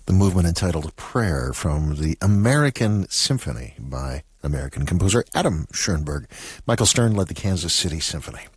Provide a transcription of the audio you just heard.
the movement entitled Prayer from the American Symphony by American composer Adam Schoenberg. Michael Stern led the Kansas City Symphony.